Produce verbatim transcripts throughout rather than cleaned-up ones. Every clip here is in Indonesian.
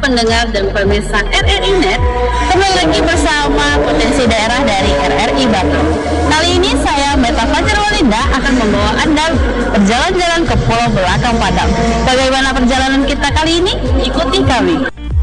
pendengar dan pemirsa R R I Net, kembali lagi bersama Potensi Daerah dari R R I Batam. Kali ini saya, Meta Fajar Walinda, akan membawa Anda berjalan-jalan ke Pulau Belakang Padang. Bagaimana perjalanan kita kali ini? Ikuti kami.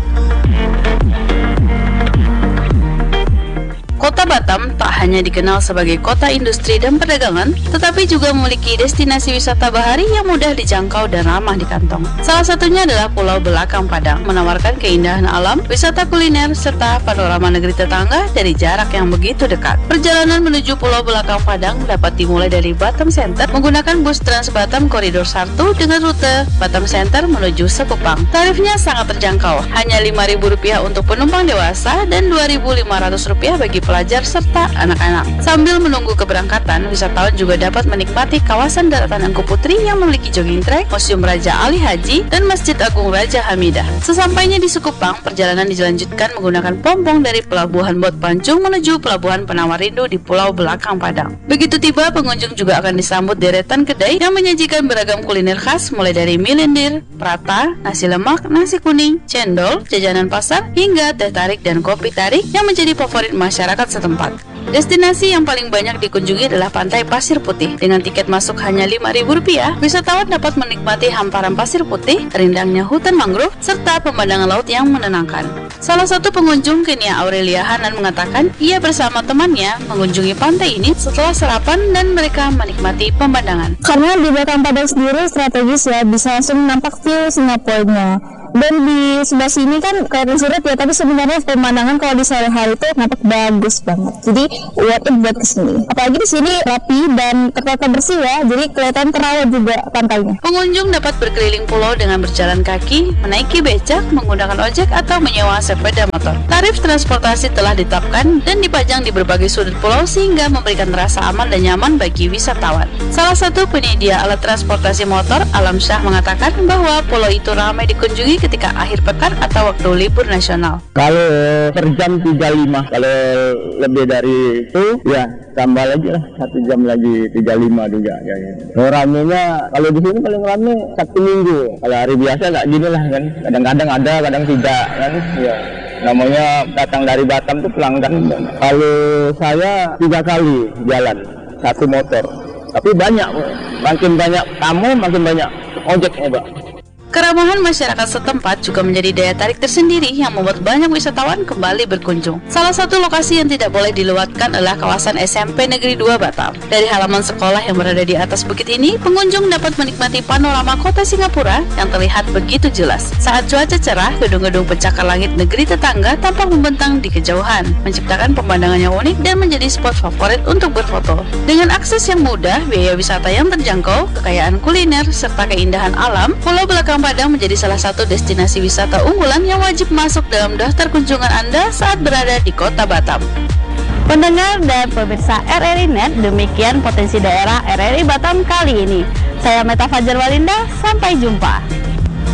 Kota Batam tak hanya dikenal sebagai kota industri dan perdagangan, tetapi juga memiliki destinasi wisata bahari yang mudah dijangkau dan ramah di kantong. Salah satunya adalah Pulau Belakang Padang, menawarkan keindahan alam, wisata kuliner, serta panorama negeri tetangga dari jarak yang begitu dekat. Perjalanan menuju Pulau Belakang Padang dapat dimulai dari Batam Center menggunakan bus Trans Batam Koridor satu dengan rute Batam Center menuju Sekupang. Tarifnya sangat terjangkau, hanya lima ribu rupiah untuk penumpang dewasa dan dua ribu lima ratus rupiah bagi pelajar serta anak-anak. Sambil menunggu keberangkatan, wisatawan juga dapat menikmati kawasan Daratan Engku Putri yang memiliki jogging track, Museum Raja Ali Haji, dan Masjid Agung Raja Hamidah. Sesampainya di Sekupang, perjalanan dilanjutkan menggunakan pompong dari Pelabuhan Bot Pancung menuju Pelabuhan Penawar Rindu di Pulau Belakang Padang. Begitu tiba, pengunjung juga akan disambut deretan kedai yang menyajikan beragam kuliner khas mulai dari mie lendir, prata, nasi lemak, nasi kuning, cendol, jajanan pasar, hingga teh tarik dan kopi tarik yang menjadi favorit masyarakat setempat. Destinasi yang paling banyak dikunjungi adalah Pantai Pasir Putih. Dengan tiket masuk hanya lima ribu rupiah, wisatawan dapat menikmati hamparan pasir putih, rindangnya hutan mangrove, serta pemandangan laut yang menenangkan. Salah satu pengunjung, Kenia Aurelia Hanan, mengatakan ia bersama temannya mengunjungi pantai ini setelah sarapan dan mereka menikmati pemandangan. Karena di Belakang Padang sendiri strategis ya, bisa langsung nampak view Singapura-nya. Dan di sebelah sini kan kelihatan surut ya, tapi sebenarnya pemandangan kalau di sore hari itu nampak bagus banget. Jadi worth it buat kesini. Apalagi di sini rapi dan tertata bersih ya, jadi kelihatan terawat juga pantainya. Pengunjung dapat berkeliling pulau dengan berjalan kaki, menaiki becak, menggunakan ojek atau menyewa sepeda motor. Tarif transportasi telah ditetapkan dan dipajang di berbagai sudut pulau sehingga memberikan rasa aman dan nyaman bagi wisatawan. Salah satu penyedia alat transportasi motor, Alam Syah, mengatakan bahwa pulau itu ramai dikunjungi ketika akhir pekan atau waktu libur nasional. Kalau per jam tiga puluh lima, kalau lebih dari itu ya tambah lagi lah satu jam lagi tiga puluh lima juga kayaknya. So, ramenya kalau di sini paling rame Sabtu Minggu. Kalau hari biasa nggak gini lah kan. Kadang-kadang ada, kadang tidak kan. Ya. Namanya datang dari Batam tuh pelanggan. Kalau saya tiga kali jalan satu motor. Tapi banyak, makin banyak tamu makin banyak ojeknya, Pak. Keramahan masyarakat setempat juga menjadi daya tarik tersendiri yang membuat banyak wisatawan kembali berkunjung. Salah satu lokasi yang tidak boleh dilewatkan adalah kawasan S M P Negeri dua Batam. Dari halaman sekolah yang berada di atas bukit ini, pengunjung dapat menikmati panorama kota Singapura yang terlihat begitu jelas. Saat cuaca cerah, gedung-gedung pencakar langit negeri tetangga tampak membentang di kejauhan, menciptakan pemandangan yang unik dan menjadi spot favorit untuk berfoto. Dengan akses yang mudah, biaya wisata yang terjangkau, kekayaan kuliner, serta keindahan alam, Pulau Belakang Padang menjadi salah satu destinasi wisata unggulan yang wajib masuk dalam daftar kunjungan Anda saat berada di Kota Batam. Pendengar dan pemirsa R R I Net, demikian Potensi Daerah R R I Batam kali ini. Saya Meta Fajar Walinda, sampai jumpa.